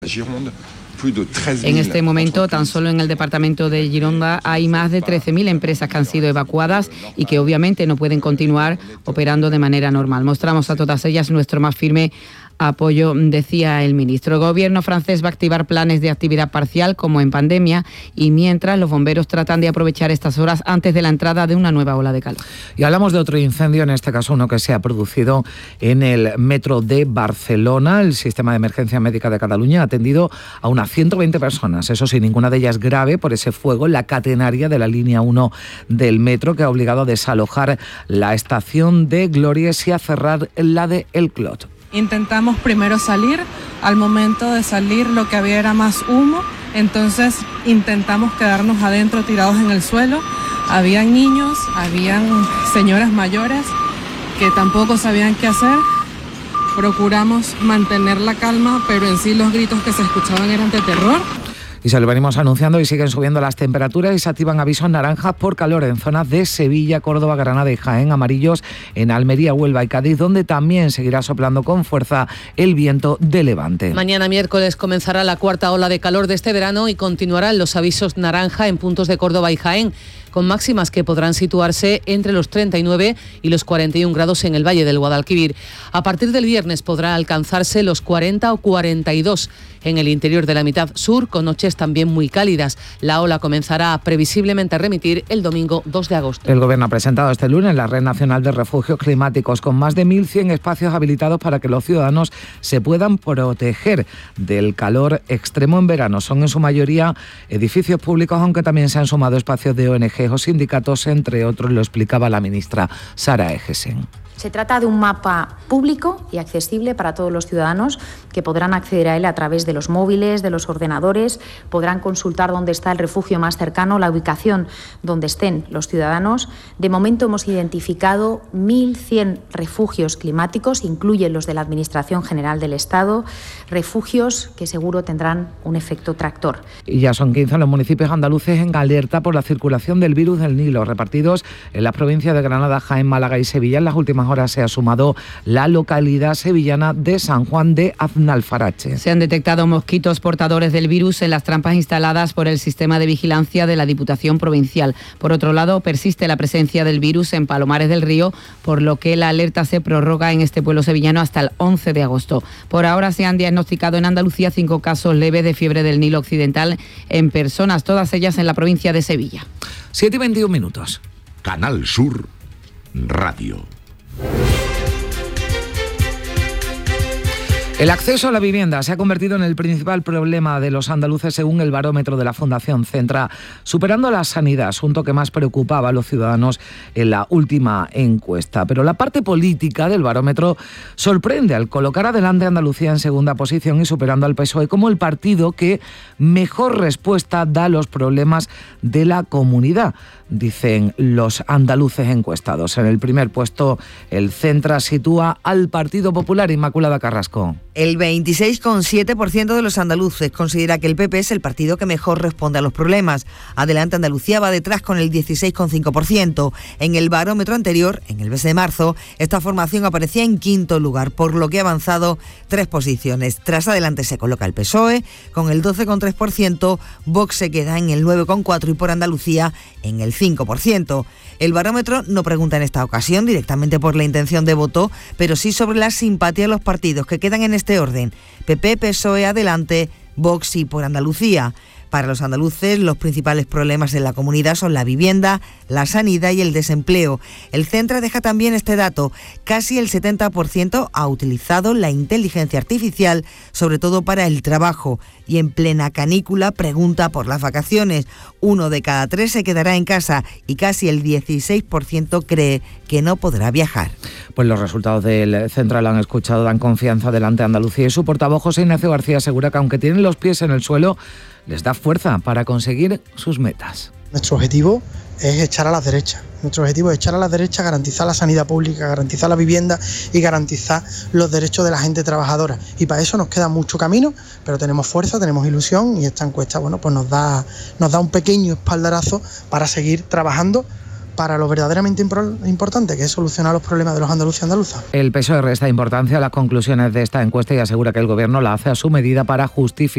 En este momento, tan solo en el departamento de Gironda hay más de 13.000 empresas que han sido evacuadas y que obviamente no pueden continuar operando de manera normal. Mostramos a todas ellas nuestro más firme apoyo, decía el ministro. El gobierno francés va a activar planes de actividad parcial como en pandemia y mientras los bomberos tratan de aprovechar estas horas antes de la entrada de una nueva ola de calor. Y hablamos de otro incendio, en este caso uno que se ha producido en el metro de Barcelona. El sistema de emergencia médica de Cataluña ha atendido a unas 120 personas, eso sí, ninguna de ellas grave por ese fuego en la catenaria de la línea 1 del metro que ha obligado a desalojar la estación de Glorias y a cerrar la de El Clot. Intentamos primero salir, al momento de salir lo que había era más humo, entonces intentamos quedarnos adentro tirados en el suelo. Habían niños, habían señoras mayores que tampoco sabían qué hacer. Procuramos mantener la calma, pero en sí los gritos que se escuchaban eran de terror. Y se lo venimos anunciando y siguen subiendo las temperaturas y se activan avisos naranjas por calor en zonas de Sevilla, Córdoba, Granada y Jaén, amarillos en Almería, Huelva y Cádiz, donde también seguirá soplando con fuerza el viento de levante. Mañana miércoles comenzará la cuarta ola de calor de este verano y continuarán los avisos naranja en puntos de Córdoba y Jaén, con máximas que podrán situarse entre los 39 y los 41 grados en el Valle del Guadalquivir. A partir del viernes podrá alcanzarse los 40 o 42 en el interior de la mitad sur, con noches también muy cálidas. La ola comenzará previsiblemente a remitir el domingo 2 de agosto. El Gobierno ha presentado este lunes la Red Nacional de Refugios Climáticos, con más de 1.100 espacios habilitados para que los ciudadanos se puedan proteger del calor extremo en verano. Son en su mayoría edificios públicos, aunque también se han sumado espacios de ONG o sindicatos, entre otros, lo explicaba la ministra Sara Egesen. Se trata de un mapa público y accesible para todos los ciudadanos que podrán acceder a él a través de los móviles, de los ordenadores, podrán consultar dónde está el refugio más cercano, la ubicación donde estén los ciudadanos. De momento hemos identificado 1.100 refugios climáticos, incluyen los de la Administración General del Estado, refugios que seguro tendrán un efecto tractor. Y ya son 15 los municipios andaluces en alerta por la circulación del virus del Nilo, repartidos en las provincias de Granada, Jaén, Málaga y Sevilla. En las últimas horas se ha sumado la localidad sevillana de San Juan de Aznalfarache. Se han detectado mosquitos portadores del virus en las trampas instaladas por el sistema de vigilancia de la Diputación Provincial. Por otro lado, persiste la presencia del virus en Palomares del Río, por lo que la alerta se prorroga en este pueblo sevillano hasta el 11 de agosto. Por ahora se han diagnosticado en Andalucía 5 casos leves de fiebre del Nilo Occidental en personas, todas ellas en la provincia de Sevilla. 7:21. Canal Sur Radio. El acceso a la vivienda se ha convertido en el principal problema de los andaluces, según el barómetro de la Fundación Centra, superando la sanidad, asunto que más preocupaba a los ciudadanos en la última encuesta. Pero la parte política del barómetro sorprende al colocar adelante a Andalucía en segunda posición y superando al PSOE como el partido que mejor respuesta da a los problemas de la comunidad, dicen los andaluces encuestados. En el primer puesto, el Centra sitúa al Partido Popular. Inmaculada Carrasco. El 26,7% de los andaluces considera que el PP es el partido que mejor responde a los problemas. Adelante Andalucía va detrás con el 16,5%. En el barómetro anterior, en el mes de marzo, esta formación aparecía en quinto lugar, por lo que ha avanzado 3 posiciones. Tras Adelante se coloca el PSOE con el 12,3%, Vox se queda en el 9,4% y por Andalucía en el 5%. El barómetro no pregunta en esta ocasión directamente por la intención de voto, pero sí sobre la simpatía a los partidos que quedan en este orden: PP, PSOE, Adelante, Vox y por Andalucía. Para los andaluces, los principales problemas de la comunidad son la vivienda, la sanidad y el desempleo. El Centra deja también este dato: casi el 70% ha utilizado la inteligencia artificial, sobre todo para el trabajo, y en plena canícula pregunta por las vacaciones. 1 de cada 3 se quedará en casa y casi el 16% cree que no podrá viajar. Pues los resultados del Central, han escuchado, dan confianza adelante a Andalucía, y su portavoz José Ignacio García asegura que aunque tienen los pies en el suelo, les da fuerza para conseguir sus metas. Nuestro objetivo es echar a las derechas. Nuestro objetivo es echar a las derechas, garantizar la sanidad pública, garantizar la vivienda y garantizar los derechos de la gente trabajadora. Y para eso nos queda mucho camino, pero tenemos fuerza, tenemos ilusión, y esta encuesta, bueno, pues nos da un pequeño espaldarazo para seguir trabajando para lo verdaderamente importante, que es solucionar los problemas de los andaluces y andaluzas. El PSOE resta importancia a las conclusiones de esta encuesta y asegura que el Gobierno la hace a su medida para justificar